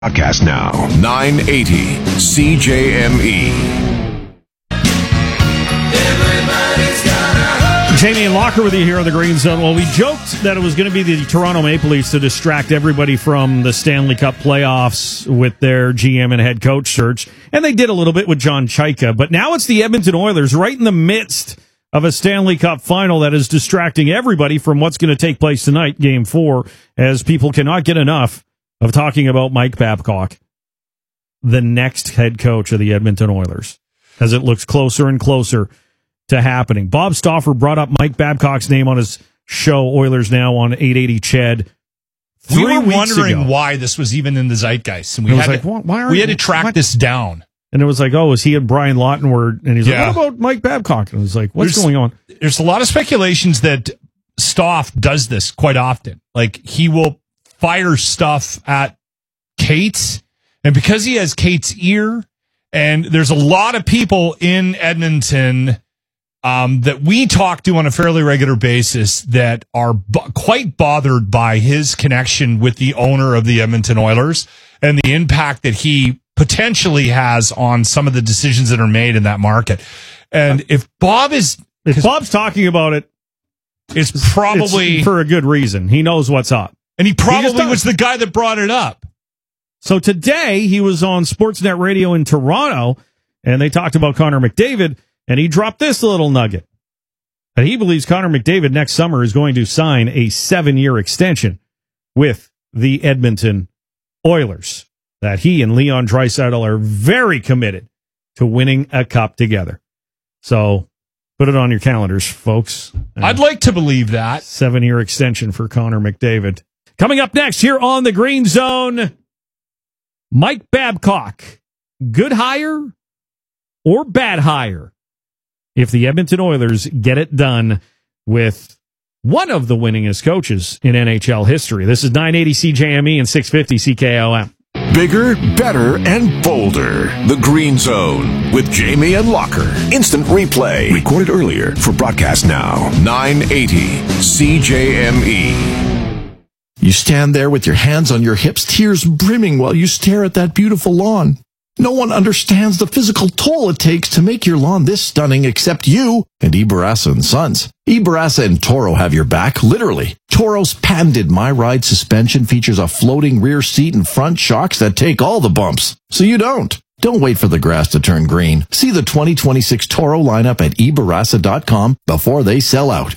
Podcast now, 980 CJME. Jamie and Locker with you here on the Green Zone. Well, we joked that it was going to be the Toronto Maple Leafs to distract everybody from the Stanley Cup playoffs with their GM and head coach search, and they did a little bit with John Chayka. But now it's the Edmonton Oilers right in the midst of a Stanley Cup final that is distracting everybody from what's going to take place tonight, Game 4, as people cannot get enough of talking about Mike Babcock, the next head coach of the Edmonton Oilers, as it looks closer and closer to happening. Bob Stauffer brought up Mike Babcock's name on his show, Oilers Now, on 880 CHED. We were wondering why this was even in the zeitgeist, and we had to track this down. And it was like, oh, is he and Brian Lawton were? And he's like, what about Mike Babcock? And it was like, what's going on? There's a lot of speculations that Stauf does this quite often. Like, he will fire stuff at Cates, and because he has Cates' ear, and there's a lot of people in Edmonton that we talk to on a fairly regular basis that are quite bothered by his connection with the owner of the Edmonton Oilers and the impact that he potentially has on some of the decisions that are made in that market. And if Bob's talking about it, it's probably for a good reason. He knows what's up. And he probably was the guy that brought it up. So today he was on Sportsnet Radio in Toronto, and they talked about Connor McDavid, and he dropped this little nugget. That he believes Connor McDavid next summer is going to sign a 7-year extension with the Edmonton Oilers. That he and Leon Draisaitl are very committed to winning a cup together. So put it on your calendars, folks. I'd like to believe that. 7-year extension for Connor McDavid. Coming up next here on the Green Zone, Mike Babcock, good hire or bad hire if the Edmonton Oilers get it done with one of the winningest coaches in NHL history. This is 980 CJME and 650 CKOM. Bigger, better, and bolder. The Green Zone with Jamie and Locker. Instant replay. Recorded earlier for broadcast now. 980 CJME. You stand there with your hands on your hips, tears brimming while you stare at that beautiful lawn. No one understands the physical toll it takes to make your lawn this stunning except you and Ibarasa & Sons. Ibarasa and Toro have your back, literally. Toro's patented My Ride suspension features a floating rear seat and front shocks that take all the bumps, so you don't. Don't wait for the grass to turn green. See the 2026 Toro lineup at Ibarasa.com before they sell out.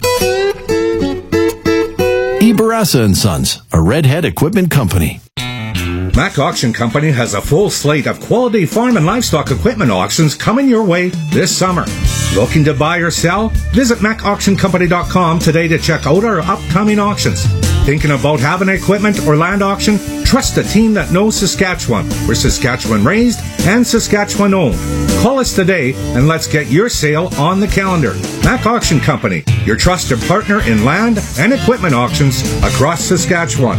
Ibarasa & Sons, a Redhead equipment company. Mac Auction Company has a full slate of quality farm and livestock equipment auctions coming your way this summer. Looking to buy or sell? Visit MacAuctionCompany.com today to check out our upcoming auctions. Thinking about having an equipment or land auction? Trust a team that knows Saskatchewan. We're Saskatchewan raised and Saskatchewan owned. Call us today and let's get your sale on the calendar. Mac Auction Company, your trusted partner in land and equipment auctions across Saskatchewan.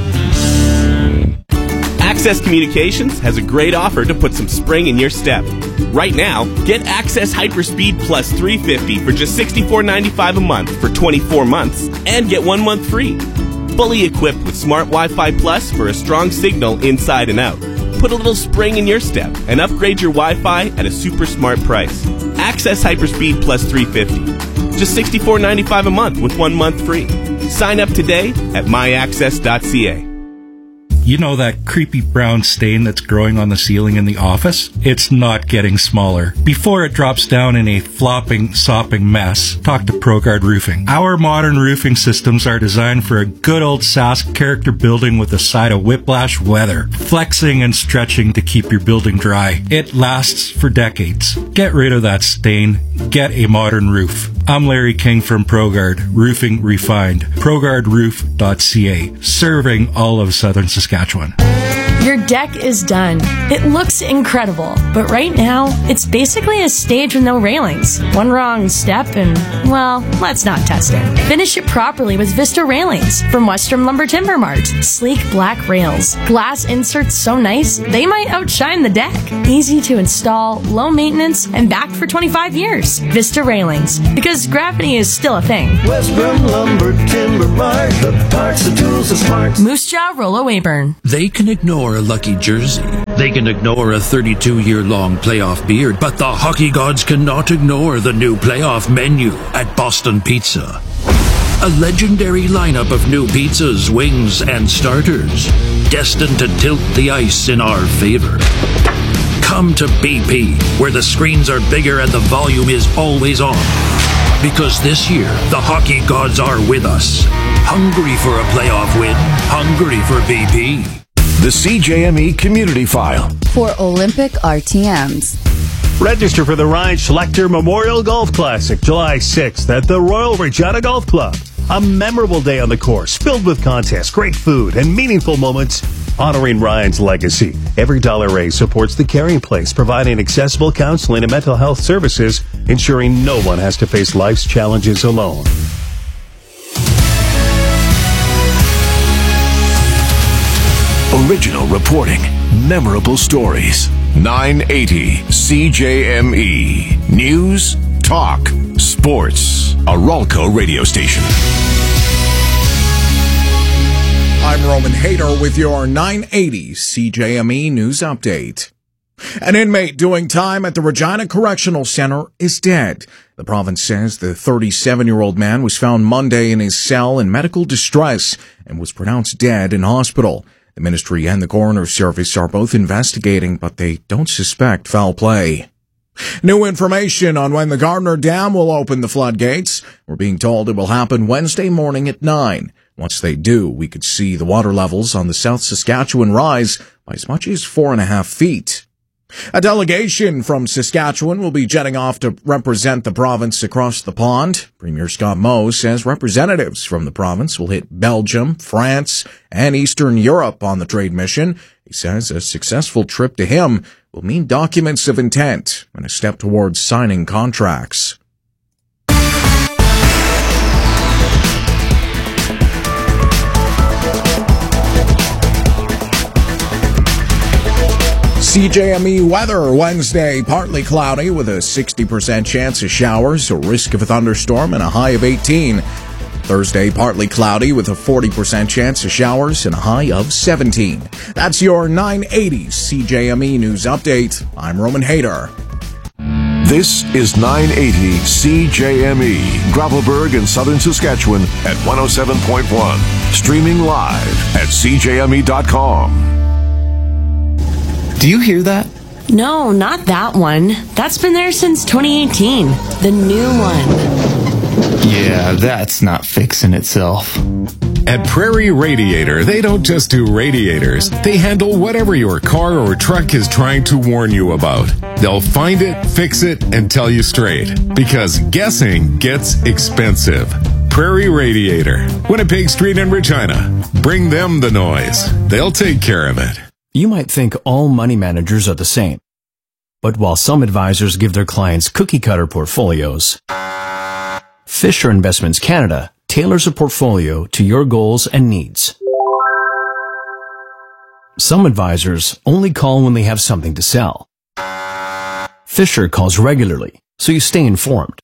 Access Communications has a great offer to put some spring in your step. Right now, get Access Hyperspeed Plus 350 for just $64.95 a month for 24 months and get 1 month free. Fully equipped with Smart Wi-Fi Plus for a strong signal inside and out. Put a little spring in your step and upgrade your Wi-Fi at a super smart price. Access Hyperspeed Plus 350. Just $64.95 a month with 1 month free. Sign up today at myaccess.ca. You know that creepy brown stain that's growing on the ceiling in the office? It's not getting smaller. Before it drops down in a flopping, sopping mess, talk to ProGuard Roofing. Our modern roofing systems are designed for a good old Sask character building with a side of whiplash weather, flexing and stretching to keep your building dry. It lasts for decades. Get rid of that stain. Get a modern roof. I'm Larry King from ProGuard Roofing Refined. ProGuardRoof.ca, serving all of southern Saskatchewan. Your deck is done. It looks incredible, but right now, it's basically a stage with no railings. One wrong step and, well, let's not test it. Finish it properly with Vista Railings from Western Lumber Timber Mart. Sleek black rails. Glass inserts so nice, they might outshine the deck. Easy to install, low maintenance, and backed for 25 years. Vista Railings, because gravity is still a thing. Western Lumber Timber Mart, the parts, the tools, the smarts. Moose Jaw, Rollo Weyburn. They can ignore ignore a lucky jersey. They can ignore a 32-year-long playoff beard, but the hockey gods cannot ignore the new playoff menu at Boston Pizza. A legendary lineup of new pizzas, wings, and starters, destined to tilt the ice in our favor. Come to BP, where the screens are bigger and the volume is always on. Because this year, the hockey gods are with us. Hungry for a playoff win. Hungry for BP. The CJME Community File. For Olympic RTMs. Register for the Ryan Schlechter Memorial Golf Classic, July 6th at the Royal Regina Golf Club. A memorable day on the course, filled with contests, great food, and meaningful moments honoring Ryan's legacy. Every dollar raised supports the Caring Place, providing accessible counseling and mental health services, ensuring no one has to face life's challenges alone. Original reporting, memorable stories. 980 CJME. News, talk, sports. A Ralco radio station. I'm Roman Hader with your 980 CJME News Update. An inmate doing time at the Regina Correctional Center is dead. The province says the 37-year-old man was found Monday in his cell in medical distress and was pronounced dead in hospital. The ministry and the coroner's service are both investigating, but they don't suspect foul play. New information on when the Gardner Dam will open the floodgates. We're being told it will happen Wednesday morning at 9. Once they do, we could see the water levels on the South Saskatchewan rise by as much as 4.5 feet. A delegation from Saskatchewan will be jetting off to represent the province across the pond. Premier Scott Moe says representatives from the province will hit Belgium, France, and Eastern Europe on the trade mission. He says a successful trip to him will mean documents of intent and a step towards signing contracts. CJME weather Wednesday, partly cloudy with a 60% chance of showers, a risk of a thunderstorm, and a high of 18. Thursday, partly cloudy with a 40% chance of showers and a high of 17. That's your 980 CJME News Update. I'm Roman Hader. This is 980 CJME, Gravelburg in southern Saskatchewan at 107.1. Streaming live at CJME.com. Do you hear that? No, not that one. That's been there since 2018. The new one. Yeah, that's not fixing itself. At Prairie Radiator, they don't just do radiators. They handle whatever your car or truck is trying to warn you about. They'll find it, fix it, and tell you straight. Because guessing gets expensive. Prairie Radiator, Winnipeg Street in Regina. Bring them the noise. They'll take care of it. You might think all money managers are the same. But while some advisors give their clients cookie-cutter portfolios, Fisher Investments Canada tailors a portfolio to your goals and needs. Some advisors only call when they have something to sell. Fisher calls regularly, so you stay informed.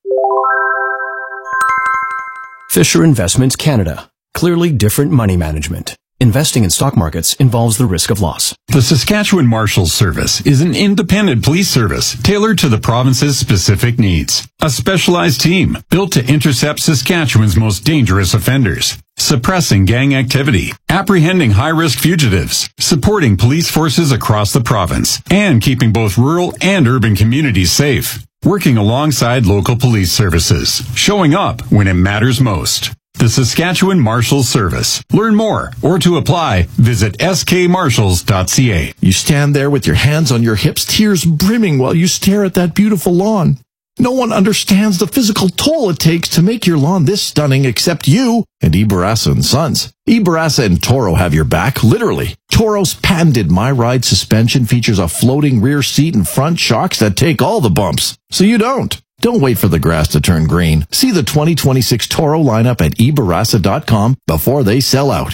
Fisher Investments Canada. Clearly different money management. Investing in stock markets involves the risk of loss. The Saskatchewan Marshals Service is an independent police service tailored to the province's specific needs. A specialized team built to intercept Saskatchewan's most dangerous offenders, suppressing gang activity, apprehending high-risk fugitives, supporting police forces across the province, and keeping both rural and urban communities safe. Working alongside local police services, showing up when it matters most. The Saskatchewan Marshals Service. Learn more or to apply, visit skmarshals.ca. You stand there with your hands on your hips, tears brimming while you stare at that beautiful lawn. No one understands the physical toll it takes to make your lawn this stunning except you and Ibarasa & Sons. Ibarasa and Toro have your back, literally. Toro's patented My Ride suspension features a floating rear seat and front shocks that take all the bumps, so you don't. Don't wait for the grass to turn green. See the 2026 Toro lineup at Ibarasa.com before they sell out.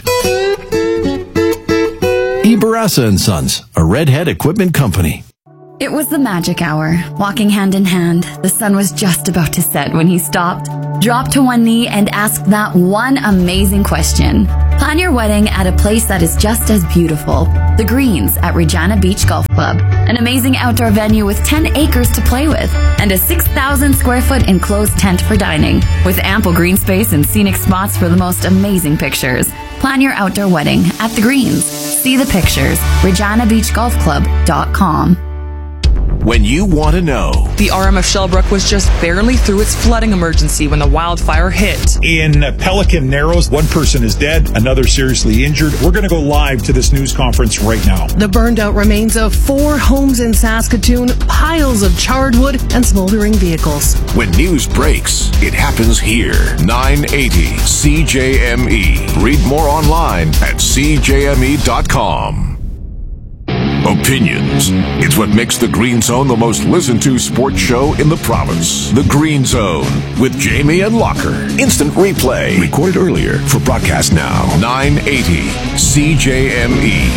Ibarasa & Sons, a Redhead equipment company. It was the magic hour. Walking hand in hand, the sun was just about to set when he stopped, dropped to one knee, and asked that one amazing question. Plan your wedding at a place that is just as beautiful. The Greens at Regina Beach Golf Club. An amazing outdoor venue with 10 acres to play with and a 6,000 square foot enclosed tent for dining with ample green space and scenic spots for the most amazing pictures. Plan your outdoor wedding at The Greens. See the pictures. ReginaBeachGolfClub.com. When you want to know. The RM of Shellbrook was just barely through its flooding emergency when the wildfire hit. In Pelican Narrows, one person is dead, another seriously injured. We're going to go live to this news conference right now. The burned out remains of 4 homes in Saskatoon, piles of charred wood, and smoldering vehicles. When news breaks, it happens here. 980 CJME. Read more online at CJME.com. Opinions. It's what makes the Green Zone the most listened to sports show in the province. The Green Zone with Jamie and Locker. Instant replay. Recorded earlier for broadcast now. 980 CJME.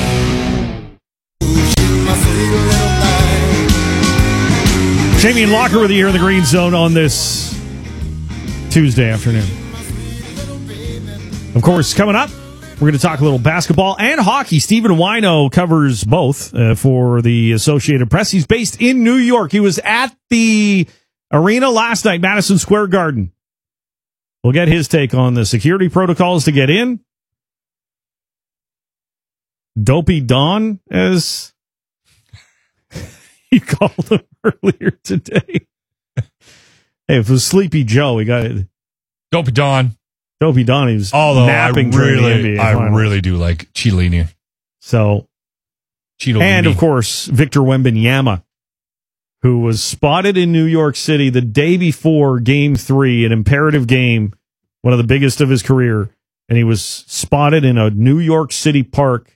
Jamie and Locker with you here in the Green Zone on this Tuesday afternoon. Of course, coming up, we're going to talk a little basketball and hockey. Stephen Wino covers both for the Associated Press. He's based in New York. He was at the arena last night, Madison Square Garden. We'll get his take on the security protocols to get in. Dopey Don, as he called him earlier today. Hey, if it was Sleepy Joe, we got it. Dopey Don. Dopey Don, he was napping during the NBA finals. really do like Chiellini. So, and of course, Victor Wembanyama, who was spotted in New York City the day before Game 3, an imperative game, one of the biggest of his career, and he was spotted in a New York City park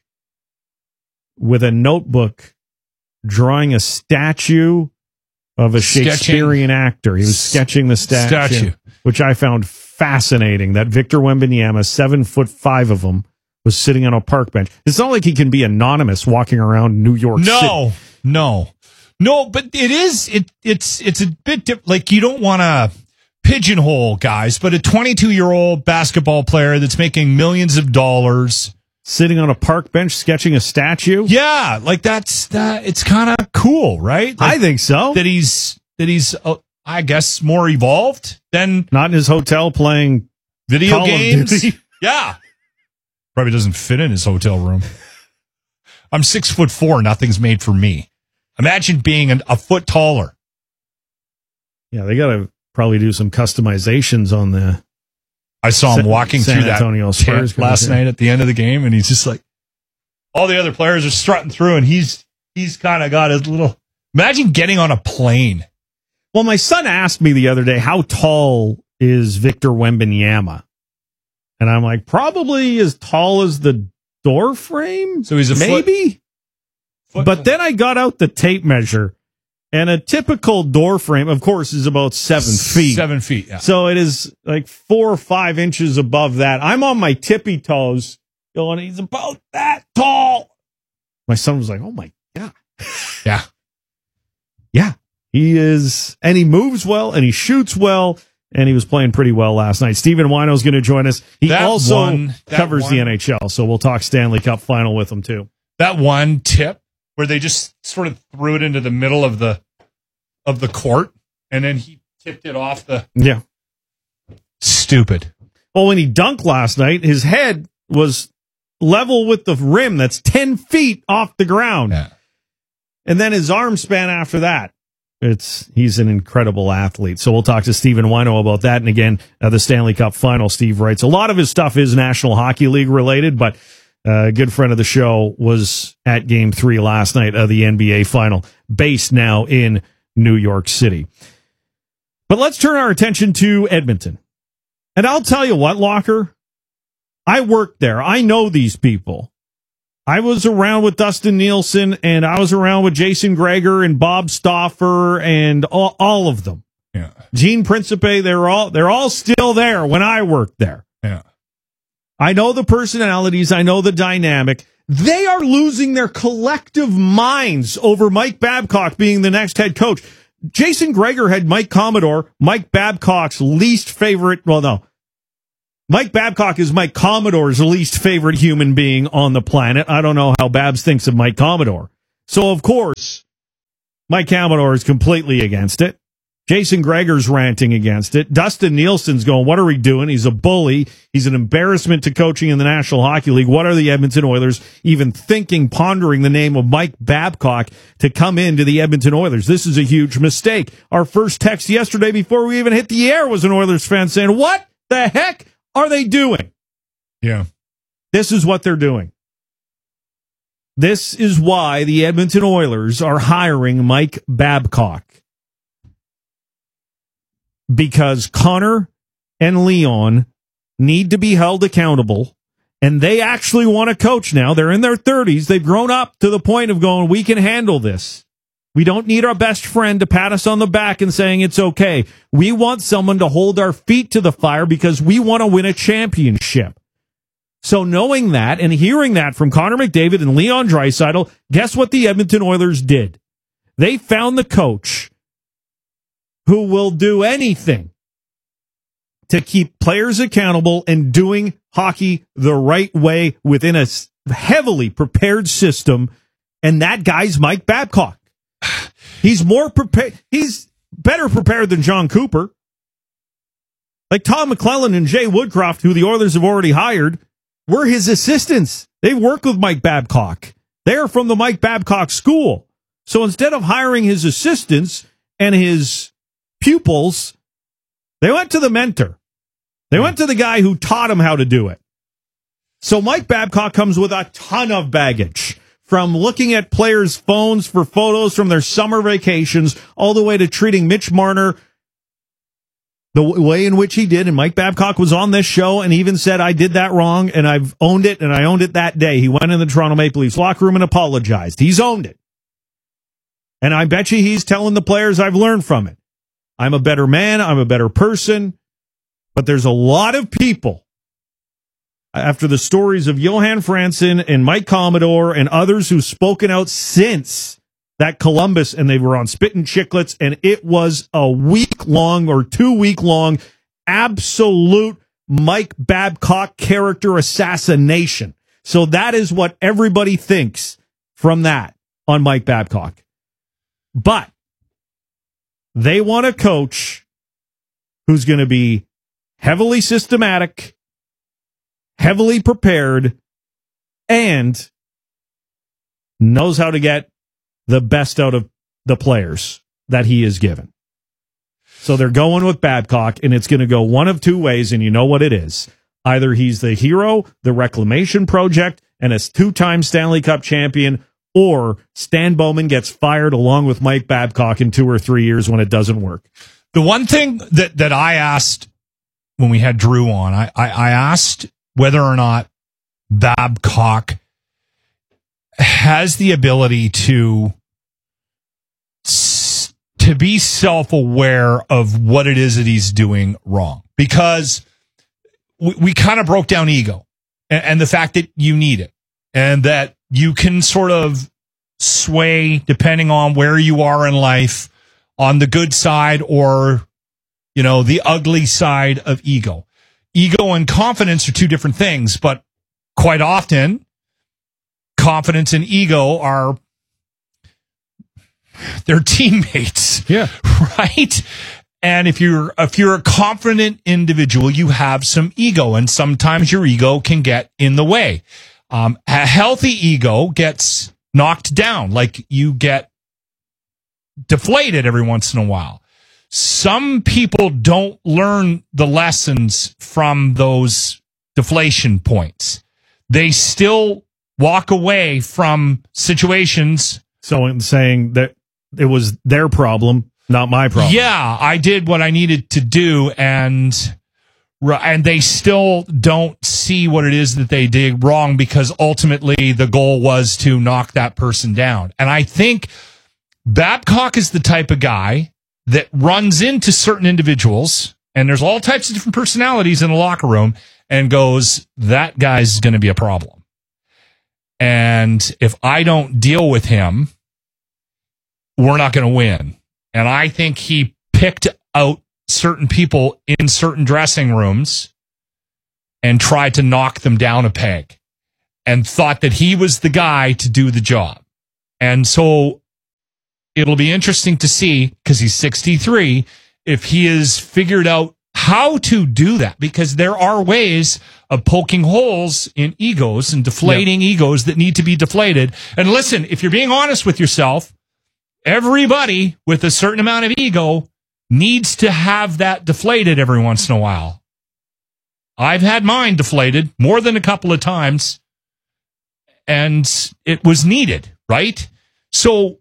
with a notebook drawing a statue of a Shakespearean actor. He was sketching the statue, which I found fascinating. That Victor Wembanyama, 7'5" of him, was sitting on a park bench. It's not like he can be anonymous walking around New York City. No, but it is. It's a bit like you don't want to pigeonhole guys, but a 22-year-old basketball player that's making millions of dollars sitting on a park bench sketching a statue. Yeah, like that's it's kind of cool, right? Like I think so. That he's I guess more evolved than not in his hotel playing video Call games. Yeah, probably doesn't fit in his hotel room. I'm 6'4". Nothing's made for me. Imagine being a foot taller. Yeah, they got to probably do some customizations on the. I saw him walking through that tent last night at the end of the game, and he's just like, all the other players are strutting through, and he's kind of got his little. Imagine getting on a plane. Well, my son asked me the other day, how tall is Victor Wembanyama? And I'm like, probably as tall as the door frame. So he's a maybe. But then I got out the tape measure, and a typical door frame, of course, is about 7 feet. 7 feet, yeah. So it is like 4 or 5 inches above that. I'm on my tippy toes, going, he's about that tall. My son was like, oh my God. Yeah. Yeah. He is, and he moves well, and he shoots well, and he was playing pretty well last night. Stephen Wino is going to join us. He also covers the NHL, so we'll talk Stanley Cup final with him, too. That one tip where they just sort of threw it into the middle of the court, and then he tipped it off the... Yeah. Stupid. Well, when he dunked last night, his head was level with the rim that's 10 feet off the ground. Yeah. And then his arm span after that. He's an incredible athlete. So we'll talk to Stephen Wino about that. And again, the Stanley Cup final, Steve writes. A lot of his stuff is National Hockey League related, but a good friend of the show was at Game 3 last night of the NBA final, based now in New York City. But let's turn our attention to Edmonton. And I'll tell you what, Locker, I worked there. I know these people. I was around with Dustin Nielsen, and I was around with Jason Gregor and Bob Stauffer and all of them. Yeah. Gene Principe, they're all still there when I worked there. Yeah. I know the personalities. I know the dynamic. They are losing their collective minds over Mike Babcock being the next head coach. Jason Gregor had Mike Commodore, Mike Babcock's least favorite. Well, no. Mike Babcock is Mike Commodore's least favorite human being on the planet. I don't know how Babs thinks of Mike Commodore. So, of course, Mike Commodore is completely against it. Jason Gregor's ranting against it. Dustin Nielsen's going, what are we doing? He's a bully. He's an embarrassment to coaching in the National Hockey League. What are the Edmonton Oilers even thinking, pondering the name of Mike Babcock to come into the Edmonton Oilers? This is a huge mistake. Our first text yesterday before we even hit the air was an Oilers fan saying, what the heck are they doing? Yeah. This is what they're doing. This is why the Edmonton Oilers are hiring Mike Babcock. Because Connor and Leon need to be held accountable, and they actually want to coach now. They're in their 30s. They've grown up to the point of going, we can handle this. We don't need our best friend to pat us on the back and saying it's okay. We want someone to hold our feet to the fire because we want to win a championship. So knowing that and hearing that from Connor McDavid and Leon Draisaitl, guess what the Edmonton Oilers did? They found the coach who will do anything to keep players accountable and doing hockey the right way within a heavily prepared system, and that guy's Mike Babcock. He's more prepared. He's better prepared than John Cooper. Like Tom McClellan and Jay Woodcroft, who the Oilers have already hired, were his assistants. They work with Mike Babcock. They're from the Mike Babcock school. So instead of hiring his assistants and his pupils, they went to the mentor. They went to the guy who taught him how to do it. So Mike Babcock comes with a ton of baggage, from looking at players' phones for photos from their summer vacations all the way to treating Mitch Marner the way in which he did. And Mike Babcock was on this show and even said, I did that wrong and I've owned it, and I owned it that day. He went in the Toronto Maple Leafs locker room and apologized. He's owned it. And I bet you he's telling the players, I've learned from it. I'm a better man. I'm a better person. But there's a lot of people, after the stories of Johan Franzen and Mike Commodore and others who've spoken out since that Columbus, and they were on Spittin' Chicklets, and it was a week-long or 2-week-long absolute Mike Babcock character assassination. So that is what everybody thinks from that on Mike Babcock. But they want a coach who's going to be heavily systematic, heavily prepared, and knows how to get the best out of the players that he is given. So they're going with Babcock, and it's going to go one of two ways, and you know what it is. Either he's the hero, the Reclamation Project, and a 2-time Stanley Cup champion, or Stan Bowman gets fired along with Mike Babcock in 2 or 3 years when it doesn't work. The one thing that I asked when we had Drew on, I asked whether or not Babcock has the ability to be self-aware of what it is that he's doing wrong. Because we kind of broke down ego and the fact that you need it, and that you can sort of sway depending on where you are in life, on the good side or, you know, the ugly side of ego. Ego and confidence are two different things, but quite often confidence and ego are, they're teammates. Yeah. Right? And if you're a confident individual, you have some ego, and sometimes your ego can get in the way. A healthy ego gets knocked down, like you get deflated every once in a while. Some people don't learn the lessons from those deflation points. They still walk away from situations. So I'm saying that it was their problem, not my problem. Yeah, I did what I needed to do, and they still don't see what it is that they did wrong, because ultimately the goal was to knock that person down. And I think Babcock is the type of guy that runs into certain individuals, and there's all types of different personalities in the locker room, and goes, that guy's going to be a problem. And if I don't deal with him, we're not going to win. And I think he picked out certain people in certain dressing rooms and tried to knock them down a peg and thought that he was the guy to do the job. And so it'll be interesting to see, because he's 63, if he has figured out how to do that, because there are ways of poking holes in egos and deflating egos that need to be deflated. And listen, if you're being honest with yourself, everybody with a certain amount of ego needs to have that deflated every once in a while. I've had mine deflated more than a couple of times, and it was needed, right? So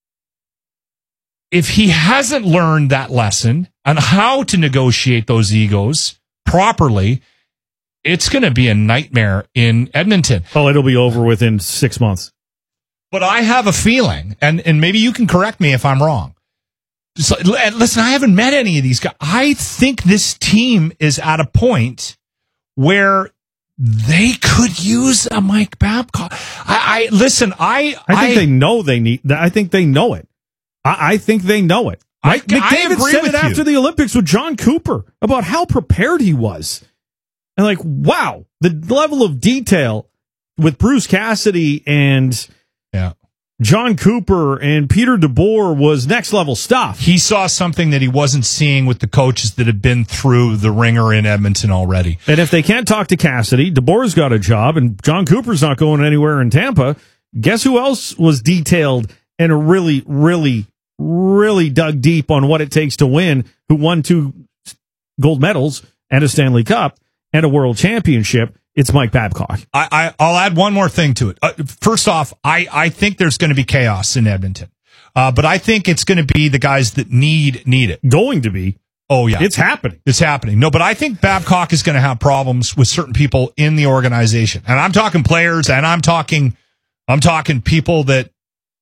if he hasn't learned that lesson on how to negotiate those egos properly, it's going to be a nightmare in Edmonton. Oh, it'll be over within 6 months. But I have a feeling, and maybe you can correct me if I'm wrong. So, listen, I haven't met any of these guys. I think this team is at a point where they could use a Mike Babcock. I think they know they need. I think they know it. I think they know it. McDavid said it after the Olympics with John Cooper about how prepared he was. And like, wow, the level of detail with Bruce Cassidy and John Cooper and Peter DeBoer was next level stuff. He saw something that he wasn't seeing with the coaches that had been through the ringer in Edmonton already. And if they can't talk to Cassidy, DeBoer's got a job and John Cooper's not going anywhere in Tampa. Guess who else was detailed and really, really, really dug deep on what it takes to win, who won 2 gold medals and a Stanley Cup and a world championship? It's Mike Babcock. I'll add one more thing to it. First off, I think there's going to be chaos in Edmonton. But I think it's going to be the guys that need it. Going to be. Oh, yeah. It's happening. It's happening. No, but I think Babcock is going to have problems with certain people in the organization. And I'm talking players, and I'm talking people that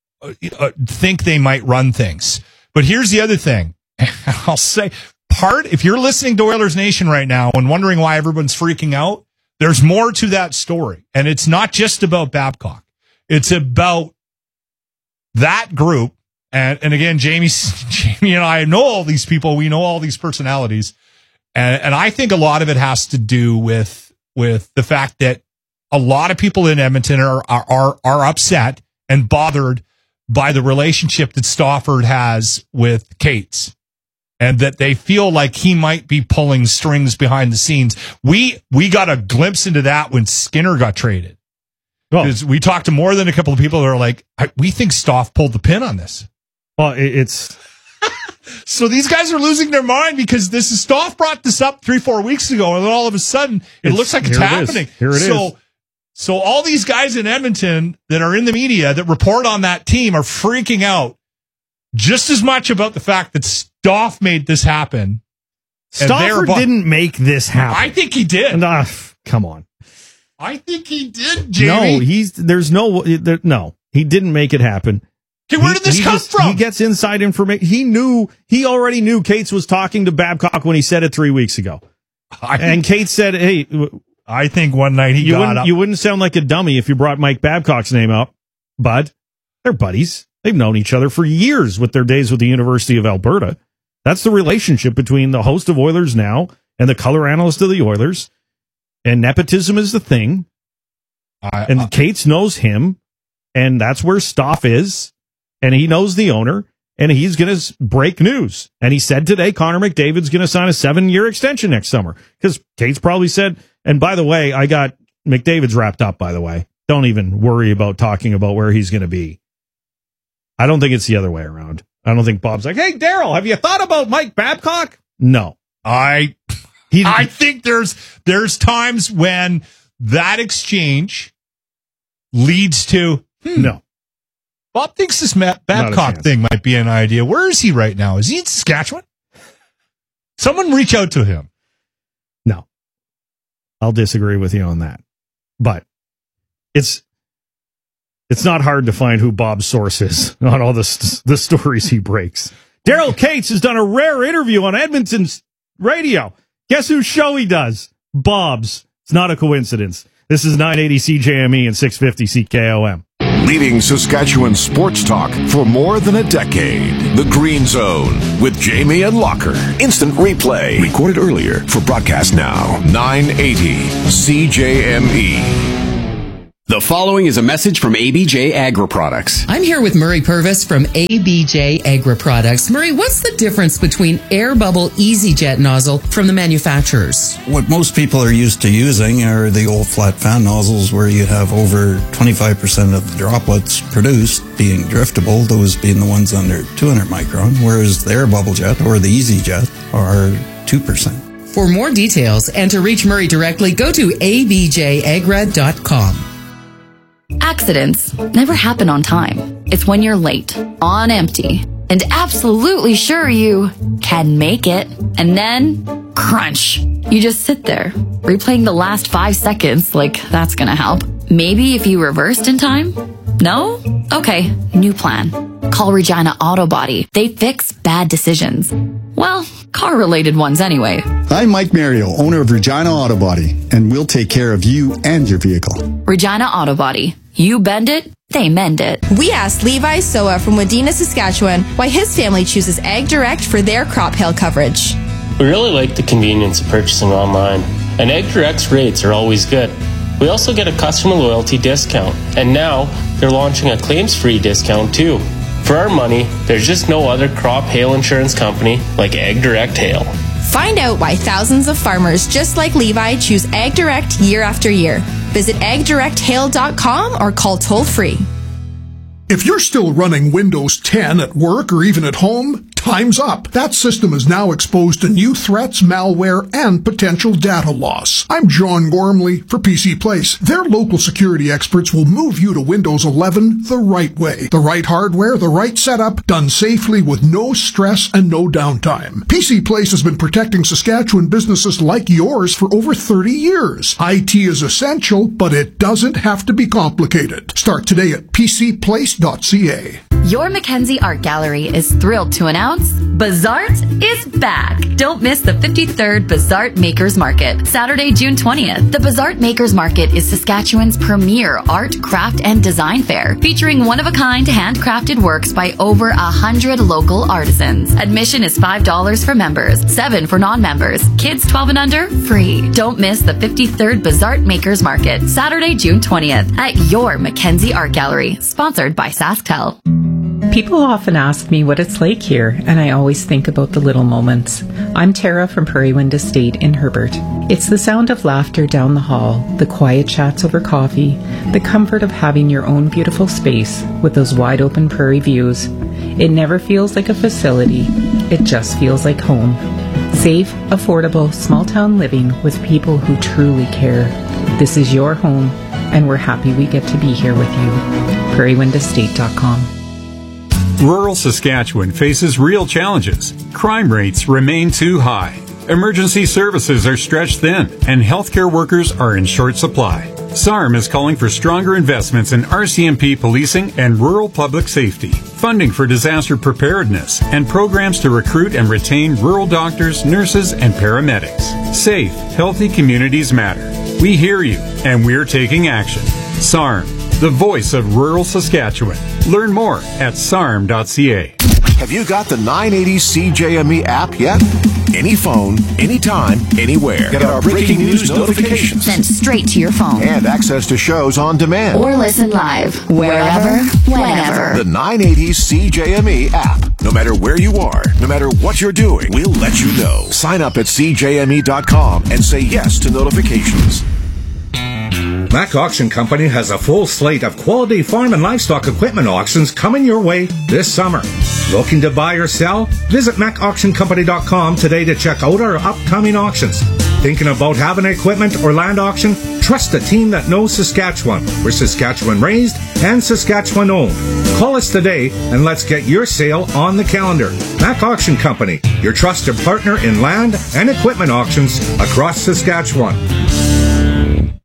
think they might run things. But here's the other thing. I'll say, if you're listening to Oilers Nation right now and wondering why everyone's freaking out, there's more to that story. And it's not just about Babcock. It's about that group. And again, Jamie and I know all these people. We know all these personalities. And I think a lot of it has to do with the fact that a lot of people in Edmonton are upset and bothered by the relationship that Stauffer has with Cates, and that they feel like he might be pulling strings behind the scenes. We got a glimpse into that when Skinner got traded. Because we talked to more than a couple of people that are like, we think Stauf pulled the pin on this. Well, it's... So these guys are losing their mind because Stauf brought this up 3-4 weeks ago, and then all of a sudden it looks like it's happening. Here it is. So all these guys in Edmonton that are in the media that report on that team are freaking out just as much about the fact that Stauf made this happen. Stauffer didn't make this happen. I think he did. Come on. I think he did, Jamie. No, he didn't make it happen. Okay, where did this come from? He gets inside information. He already knew Cates was talking to Babcock when he said it 3 weeks ago. And Cates said, hey, I think one night you wouldn't sound like a dummy if you brought Mike Babcock's name up, bud. They're buddies. They've known each other for years with their days with the University of Alberta. That's the relationship between the host of Oilers Now and the color analyst of the Oilers. And nepotism is the thing. And Cates knows him, and that's where Stauf is, and he knows the owner, and he's going to break news. And he said today Connor McDavid's going to sign a 7-year extension next summer, because Cates probably said, and by the way, I got McDavid's wrapped up, by the way. Don't even worry about talking about where he's going to be. I don't think it's the other way around. I don't think Bob's like, hey, Daryl, have you thought about Mike Babcock? No. I think there's times when that exchange leads to no. Bob thinks this Babcock thing might be an idea. Where is he right now? Is he in Saskatchewan? Someone reach out to him. No. I'll disagree with you on that. But it's not hard to find who Bob's source is on all the stories he breaks. Daryl Cates has done a rare interview on Edmonton's radio. Guess whose show he does? Bob's. It's not a coincidence. This is 980 CJME and 650 CKOM. Leading Saskatchewan sports talk for more than a decade. The Green Zone with Jamie and Locker. Instant replay. Recorded earlier for broadcast now. 980 CJME. The following is a message from ABJ Agri Products. I'm here with Murray Purvis from ABJ Agri Products. Murray, what's the difference between Air Bubble EasyJet nozzle from the manufacturers? What most people are used to using are the old flat fan nozzles where you have over 25% of the droplets produced being driftable, those being the ones under 200 micron, whereas the Air Bubble Jet or the EasyJet are 2%. For more details and to reach Murray directly, go to abjagra.com. Accidents never happen on time. It's when you're late, on empty, and absolutely sure you can make it. And then, crunch. You just sit there, replaying the last 5 seconds like that's gonna help. Maybe if you reversed in time? No? Okay, new plan. Call Regina Auto Body. They fix bad decisions. Well, car-related ones anyway. I'm Mike Mario, owner of Regina Auto Body, and we'll take care of you and your vehicle. Regina Auto Body. You bend it, they mend it. We asked Levi Soa from Wadena, Saskatchewan, why his family chooses Ag Direct for their crop hail coverage. We really like the convenience of purchasing online, and Ag Direct's rates are always good. We also get a customer loyalty discount, and now they're launching a claims-free discount too. For our money, there's just no other crop hail insurance company like Ag Direct Hail. Find out why thousands of farmers just like Levi choose Ag Direct year after year. Visit agdirecthail.com or call toll-free. If you're still running Windows 10 at work or even at home, time's up. That system is now exposed to new threats, malware, and potential data loss. I'm John Gormley for PC Place. Their local security experts will move you to Windows 11 the right way. The right hardware, the right setup, done safely with no stress and no downtime. PC Place has been protecting Saskatchewan businesses like yours for over 30 years. IT is essential, but it doesn't have to be complicated. Start today at PCPlace.ca. Your Mackenzie Art Gallery is thrilled to announce Bazaart is back. Don't miss the 53rd Bazaart Makers Market, Saturday, June 20th. The Bazaart Makers Market is Saskatchewan's premier art, craft, and design fair, featuring one-of-a-kind handcrafted works by over 100 local artisans. Admission is $5 for members, $7 for non-members. Kids 12 and under, free. Don't miss the 53rd Bazaart Makers Market, Saturday, June 20th, at your Mackenzie Art Gallery, sponsored by SaskTel. People often ask me what it's like here, and I always think about the little moments. I'm Tara from Prairie Wind Estate in Herbert. It's the sound of laughter down the hall, the quiet chats over coffee, the comfort of having your own beautiful space with those wide open prairie views. It never feels like a facility, it just feels like home. Safe, affordable, small town living with people who truly care. This is your home, and we're happy we get to be here with you. PrairieWindEstate.com. Rural Saskatchewan faces real challenges. Crime rates remain too high. Emergency services are stretched thin, and healthcare workers are in short supply. SARM is calling for stronger investments in RCMP policing and rural public safety, funding for disaster preparedness, and programs to recruit and retain rural doctors, nurses, and paramedics. Safe, healthy communities matter. We hear you, and we're taking action. SARM, the voice of rural Saskatchewan. Learn more at sarm.ca. Have you got the 980 CJME app yet? Any phone, anytime, anywhere. Get our breaking news notifications sent straight to your phone. And access to shows on demand. Or listen live, wherever, whenever. The 980 CJME app. No matter where you are, no matter what you're doing, we'll let you know. Sign up at CJME.com and say yes to notifications. Mac Auction Company has a full slate of quality farm and livestock equipment auctions coming your way this summer. Looking to buy or sell? Visit MacAuctionCompany.com today to check out our upcoming auctions. Thinking about having an equipment or land auction? Trust a team that knows Saskatchewan. We're Saskatchewan raised and Saskatchewan owned. Call us today and let's get your sale on the calendar. Mac Auction Company, your trusted partner in land and equipment auctions across Saskatchewan.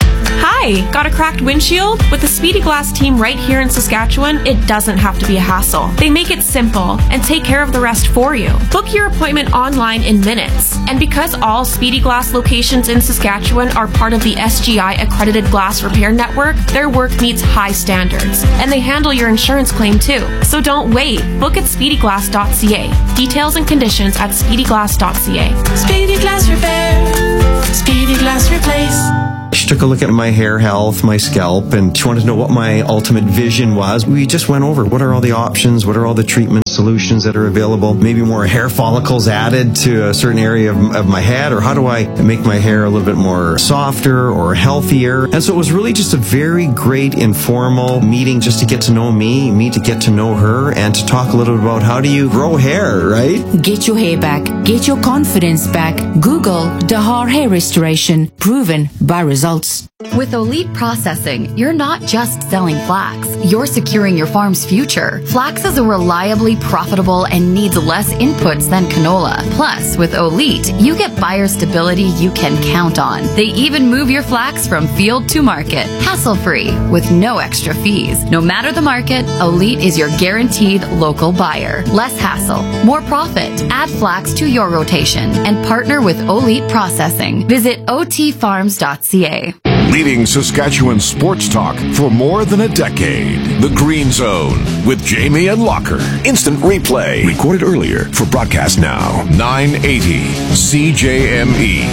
Hi, got a cracked windshield? With the Speedy Glass team right here in Saskatchewan, it doesn't have to be a hassle. They make it simple and take care of the rest for you. Book your appointment online in minutes. And because all Speedy Glass locations in Saskatchewan are part of the SGI accredited glass repair network, their work meets high standards. And they handle your insurance claim too. So don't wait. Book at speedyglass.ca. Details and conditions at speedyglass.ca. Speedy Glass Repair. Speedy Glass Replace. She took a look at my hair health, my scalp, and she wanted to know what my ultimate vision was. We just went over what are all the options, what are all the treatment solutions that are available, maybe more hair follicles added to a certain area of my head, or how do I make my hair a little bit more softer or healthier. And so it was really just a very great informal meeting just to get to know me to get to know her, and to talk a little bit about how do you grow hair, right? Get your hair back, get your confidence back. Google Dahar Hair Restoration, proven by results. With Elite Processing, you're not just selling flax, you're securing your farm's future. Flax is a reliably profitable and needs less inputs than canola. Plus, with Elite, you get buyer stability you can count on. They even move your flax from field to market, hassle-free, with no extra fees. No matter the market, Elite is your guaranteed local buyer. Less hassle, more profit. Add flax to your rotation and partner with Elite Processing. Visit otfarms.ca. Leading Saskatchewan sports talk for more than a decade. The Green Zone with Jamie and Locker. Instant replay. Recorded earlier for broadcast now. 980 CJME.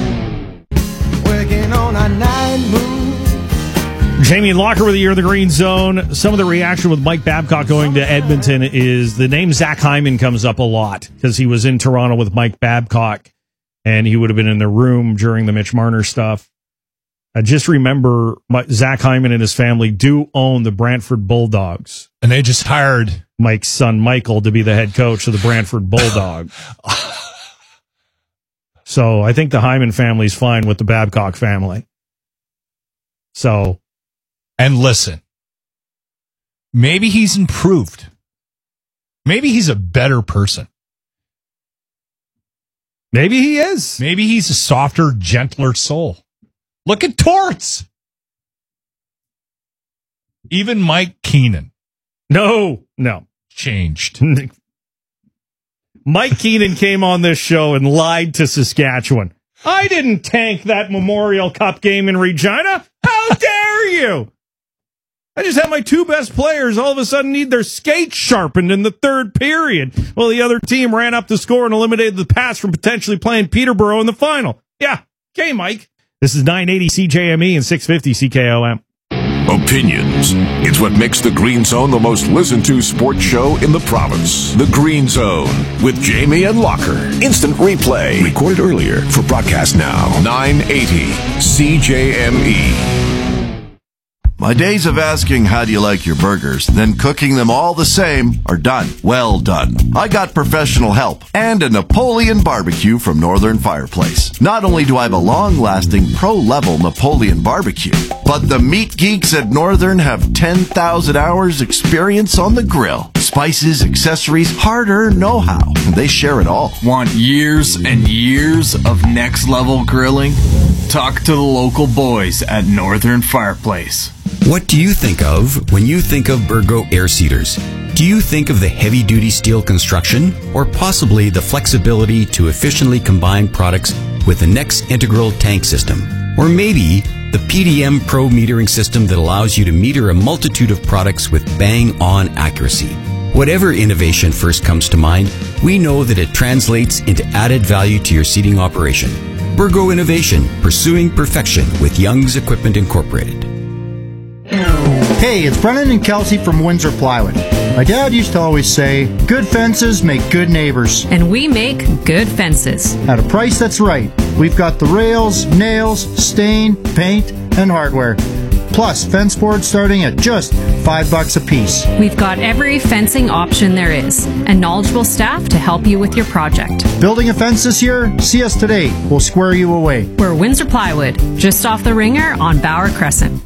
Working on a night move. Jamie and Locker with the Year of the Green Zone. Some of the reaction with Mike Babcock going to Edmonton is the name Zach Hyman comes up a lot because he was in Toronto with Mike Babcock and he would have been in the room during the Mitch Marner stuff. I just remember Zach Hyman and his family do own the Brantford Bulldogs. And they just hired Mike's son, Michael, to be the head coach of the Brantford Bulldogs. So I think the Hyman family's fine with the Babcock family. So. And listen, maybe he's improved. Maybe he's a better person. Maybe he is. Maybe he's a softer, gentler soul. Look at Torts. Even Mike Keenan. No. Changed. Mike Keenan came on this show and lied to Saskatchewan. I didn't tank that Memorial Cup game in Regina. How dare you? I just had my two best players all of a sudden need their skates sharpened in the third period. Well, the other team ran up the score and eliminated the Pats from potentially playing Peterborough in the final. Yeah. Okay, Mike. This is 980 CJME and 650 CKOM. Opinions. It's what makes the Green Zone the most listened to sports show in the province. The Green Zone with Jamie and Locker. Instant replay. Recorded earlier for broadcast now. 980 CJME. My days of asking how do you like your burgers, then cooking them all the same are done. Well done. I got professional help and a Napoleon barbecue from Northern Fireplace. Not only do I have a long-lasting pro-level Napoleon barbecue, but the meat geeks at Northern have 10,000 hours experience on the grill. Spices, accessories, hard-earned know-how. They share it all. Want years and years of next-level grilling? Talk to the local boys at Northern Fireplace. What do you think of when you think of Burgo air seeders? Do you think of the heavy-duty steel construction or possibly the flexibility to efficiently combine products with the next integral tank system? Or maybe the PDM Pro metering system that allows you to meter a multitude of products with bang-on accuracy? Whatever innovation first comes to mind, we know that it translates into added value to your seeding operation. Burgo Innovation, pursuing perfection with Young's Equipment Incorporated. Hey, it's Brennan and Kelsey from Windsor Plywood. My dad used to always say, good fences make good neighbors. And we make good fences. At a price that's right. We've got the rails, nails, stain, paint, and hardware. Plus, fence boards starting at just $5 a piece. We've got every fencing option there is, and knowledgeable staff to help you with your project. Building a fence this year? See us today. We'll square you away. We're Windsor Plywood, just off the Ringer on Bauer Crescent.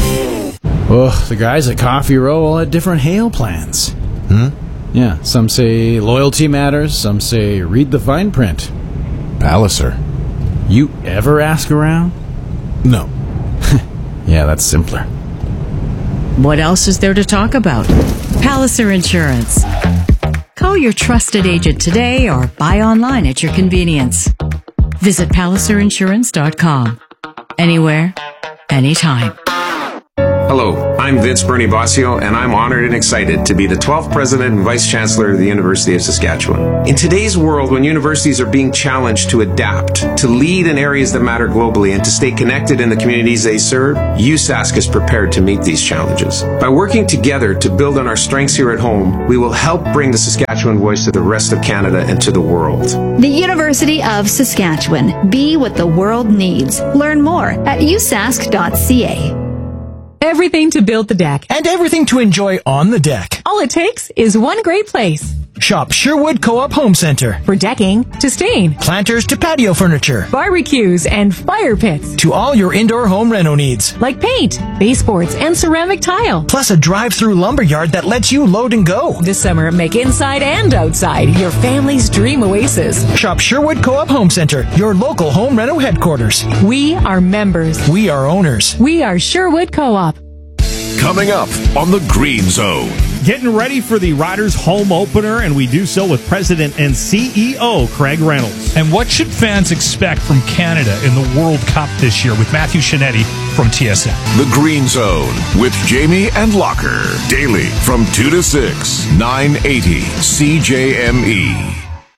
Oh, the guys at Coffee Row all had different hail plans. Yeah, some say loyalty matters, some say read the fine print. Palliser. You ever ask around? No. Yeah, that's simpler. What else is there to talk about? Palliser Insurance. Call your trusted agent today or buy online at your convenience. Visit PalliserInsurance.com. Anywhere, anytime. Hello, I'm Vince Bernie Bossio, and I'm honored and excited to be the 12th President and Vice Chancellor of the University of Saskatchewan. In today's world, when universities are being challenged to adapt, to lead in areas that matter globally, and to stay connected in the communities they serve, USask is prepared to meet these challenges. By working together to build on our strengths here at home, we will help bring the Saskatchewan voice to the rest of Canada and to the world. The University of Saskatchewan. Be what the world needs. Learn more at usask.ca. Everything to build the deck. And everything to enjoy on the deck. All it takes is one great place. Shop Sherwood Co-op Home Center. For decking to stain. Planters to patio furniture. Barbecues and fire pits. To all your indoor home reno needs. Like paint, baseboards, and ceramic tile. Plus a drive-through lumberyard that lets you load and go. This summer, make inside and outside your family's dream oasis. Shop Sherwood Co-op Home Center, your local home reno headquarters. We are members. We are owners. We are Sherwood Co-op. Coming up on the Green Zone. Getting ready for the Riders home opener, and we do so with President and CEO Craig Reynolds. And what should fans expect from Canada in the World Cup this year with Matthew Shinetti from TSN? The Green Zone with Jamie and Locker. Daily from 2 to 6, 980 CJME.